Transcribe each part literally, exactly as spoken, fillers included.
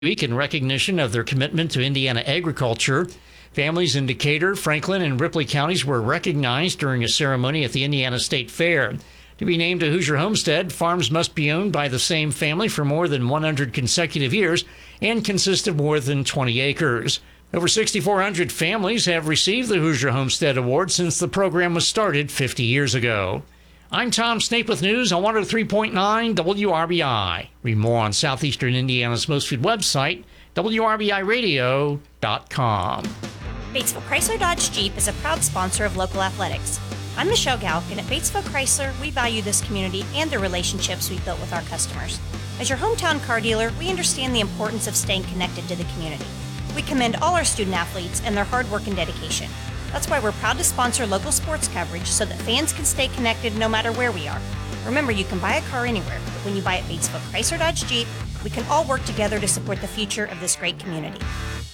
Week in recognition of their commitment to Indiana agriculture. Families in Decatur, Franklin, and Ripley counties were recognized during a ceremony at the Indiana State Fair. To be named a Hoosier homestead, farms must be owned by the same family for more than one hundred consecutive years and consist of more than twenty acres. Over six thousand four hundred families have received the Hoosier Homestead Award since the program was started fifty years ago. I'm Tom Snape with news on one oh three point nine W R B I. Read more on Southeastern Indiana's most viewed website, W R B I radio dot com. Batesville Chrysler Dodge Jeep is a proud sponsor of local athletics. I'm Michelle Galk, and at Batesville Chrysler, we value this community and the relationships we've built with our customers. As your hometown car dealer, we understand the importance of staying connected to the community. We commend all our student athletes and their hard work and dedication. That's why we're proud to sponsor local sports coverage so that fans can stay connected no matter where we are. Remember, you can buy a car anywhere, but when you buy at Batesville Chrysler Dodge Jeep, we can all work together to support the future of this great community.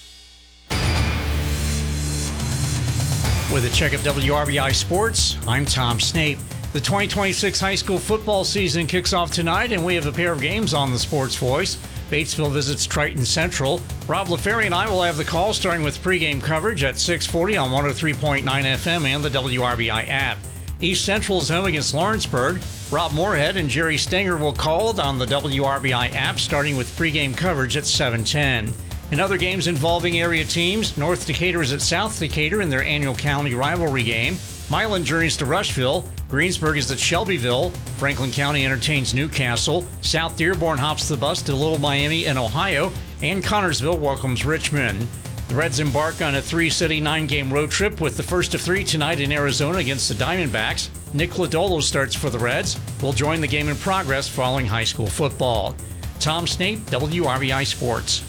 With a check of W R B I Sports, I'm Tom Snape. The twenty twenty-six high school football season kicks off tonight, and we have a pair of games on the Sports Voice. Batesville visits Triton Central. Rob LaFerry and I will have the call, starting with pregame coverage at six forty on one oh three point nine F M and the W R B I app. East Central is home against Lawrenceburg. Rob Moorhead and Jerry Stenger will call on the W R B I app, starting with pregame coverage at seven ten. In other games involving area teams, North Decatur is at South Decatur in their annual county rivalry game. Milan journeys to Rushville. Greensburg is at Shelbyville. Franklin County entertains Newcastle. South Dearborn hops the bus to Little Miami in Ohio. And Connorsville welcomes Richmond. The Reds embark on a three-city, nine-game road trip with the first of three tonight in Arizona against the Diamondbacks. Nick Lodolo starts for the Reds. Will join the game in progress following high school football. Tom Snape, W R B I Sports.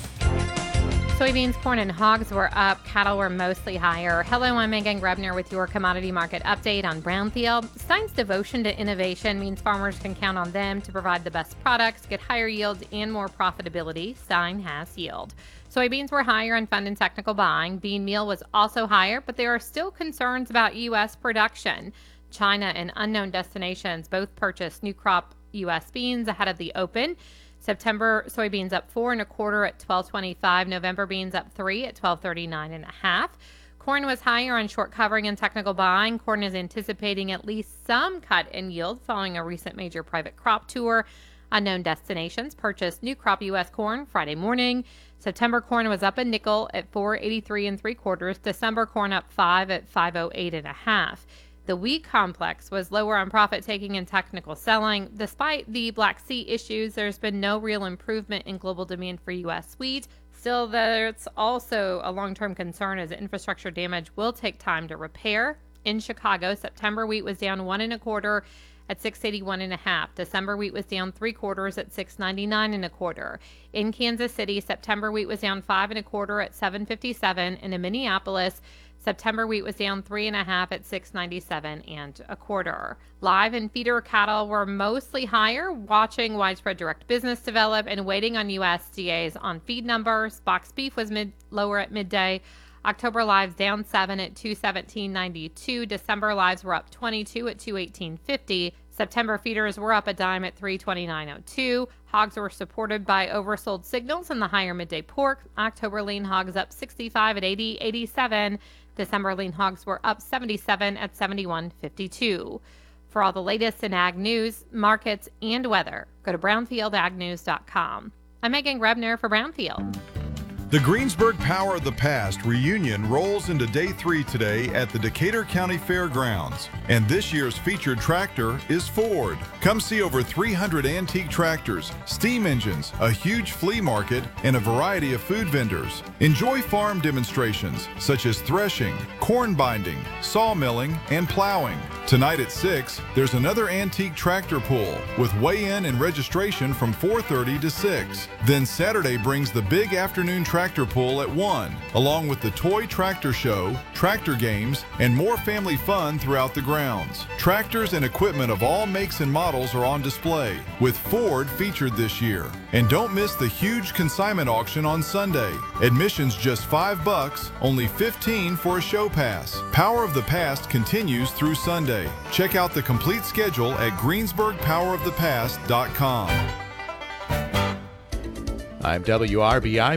Soybeans, corn, and hogs were up. Cattle were mostly higher. Hello, I'm Megan Grebner with your commodity market update on Brownfield. Stein's devotion to innovation means farmers can count on them to provide the best products, get higher yields, and more profitability. Stein has yield. Soybeans were higher in fund and technical buying. Bean meal was also higher, but there are still concerns about U S production. China and unknown destinations both purchased new crop U S beans ahead of the open. September soybeans up four and a quarter at twelve twenty-five. November beans up three at twelve thirty-nine and a half. Corn was higher on short covering and technical buying. Corn is anticipating at least some cut in yield following a recent major private crop tour. Unknown destinations purchased new crop U S corn Friday morning. September corn was up a nickel at four eighty-three and three quarters. December corn up five at five oh eight and a half. The wheat complex was lower on profit taking and technical selling. Despite the Black Sea issues, there's been no real improvement in global demand for U S wheat. Still, there's also a long-term concern as infrastructure damage will take time to repair. In Chicago, September wheat was down one and a quarter at six eighty-one and a half. December wheat was down three quarters at six ninety-nine and a quarter. In Kansas City, September wheat was down five and a quarter at seven fifty-seven. And in Minneapolis, September wheat was down three and a half at six ninety-seven and a quarter. Live and feeder cattle were mostly higher, watching widespread direct business develop and waiting on U S D A's on feed numbers. Boxed beef was mid lower at midday. October lives down seven at two seventeen ninety-two. December lives were up twenty-two at two eighteen fifty. September feeders were up a dime at three twenty-nine oh two. Hogs were supported by oversold signals and the higher midday pork. October lean hogs up sixty-five at eighty eighty-seven. December lean hogs were up seventy-seven at seventy-one fifty-two. For all the latest in ag news, markets, and weather, go to brownfield ag news dot com. I'm Megan Grebner for Brownfield. The Greensburg Power of the Past reunion rolls into day three today at the Decatur County Fairgrounds. And this year's featured tractor is Ford. Come see over three hundred antique tractors, steam engines, a huge flea market, and a variety of food vendors. Enjoy farm demonstrations such as threshing, corn binding, sawmilling, and plowing. Tonight at six, there's another antique tractor pull with weigh-in and registration from four thirty to six. Then Saturday brings the big afternoon tractor pull at one, along with the toy tractor show, tractor games, and more family fun throughout the grounds. Tractors and equipment of all makes and models are on display, with Ford featured this year. And don't miss the huge consignment auction on Sunday. Admission's just five bucks, only fifteen for a show pass. Power of the Past continues through Sunday. Check out the complete schedule at greensburg power of the past dot com. I'm W R B I